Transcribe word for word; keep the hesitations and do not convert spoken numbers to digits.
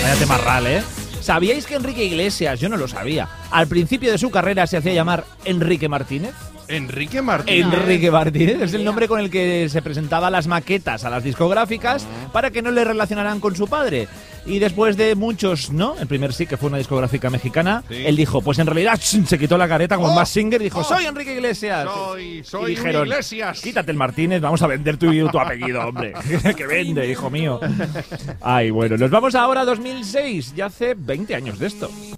Vaya temarral, ¿eh? ¿Sabíais que Enrique Iglesias, yo no lo sabía, al principio de su carrera se hacía llamar Enrique Martínez? Enrique Martínez. Enrique Martínez es el nombre con el que se presentaba las maquetas a las discográficas para que no le relacionaran con su padre. Y después de muchos, ¿no? El primer sí, que fue una discográfica mexicana, Sí. él dijo, pues en realidad se quitó la careta como Oh, Mask Singer y dijo, oh, soy Enrique Iglesias. Soy, Y soy dijeron, un Iglesias. quítate el Martínez, vamos a vender tu, tu apellido, hombre. Que vende, hijo mío. Ay, bueno, nos vamos ahora a dos mil seis, ya hace veinte años de esto.